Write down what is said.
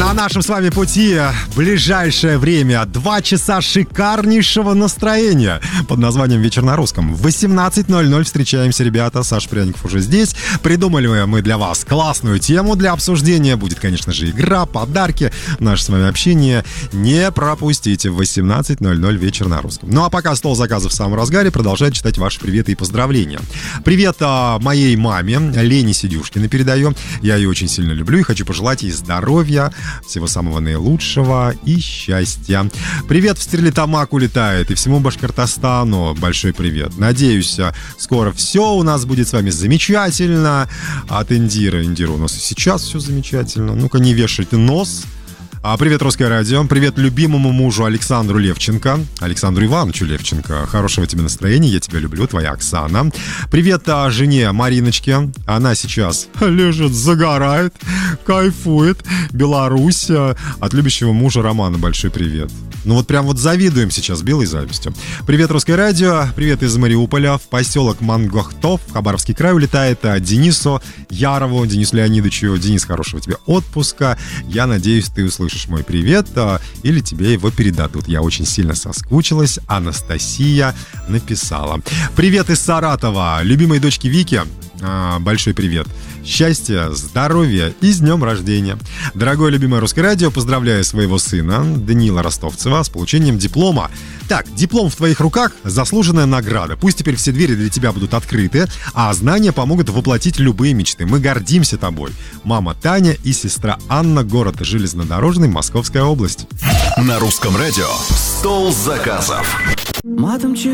На нашем с вами пути ближайшее время 2 часа шикарнейшего настроения под названием «Вечер на русском». В 18:00 встречаемся, ребята. Саша Пряников уже здесь. Придумали мы для вас классную тему для обсуждения. Будет, конечно же, игра, подарки, наше с вами общение. Не пропустите в 18:00 «Вечер на русском». Ну а пока стол заказов в самом разгаре, продолжаю читать ваши приветы и поздравления. Привет моей маме Лене Сидюшкиной передаю. Я ее очень сильно люблю и хочу пожелать ей здоровья, всего самого наилучшего и счастья. Привет в Стерлитамак улетает и всему Башкортостану большой привет. Надеюсь, скоро все у нас будет с вами замечательно. От Индира. Индира, у нас и сейчас все замечательно. Ну-ка, не вешайте нос. Привет, Русское радио. Привет любимому мужу Александру Левченко. Александру Ивановичу Левченко. Хорошего тебе настроения, я тебя люблю, твоя Оксана. Привет жене Мариночке. Она сейчас лежит, загорает, кайфует. Беларусь. От любящего мужа Романа большой привет. Ну вот прям вот завидуем сейчас белой завистью. Привет, Русское радио. Привет из Мариуполя. В поселок Мангохтов, в Хабаровский край улетает Денису Ярову, Денису Леонидовичу. Денис, хорошего тебе отпуска. Я надеюсь, ты услышишь мой привет, или тебе его передадут. Я очень сильно соскучилась. Анастасия написала. Привет из Саратова. Любимой дочке Вики большой привет. Счастья, здоровья и с днем рождения. Дорогое любимое Русское радио, поздравляю своего сына Даниила Ростовцева с получением диплома. Так, диплом в твоих руках – заслуженная награда. Пусть теперь все двери для тебя будут открыты, а знания помогут воплотить любые мечты. Мы гордимся тобой. Мама Таня и сестра Анна, город Железнодорожный, Московская область. На Русском радио «Стол заказов».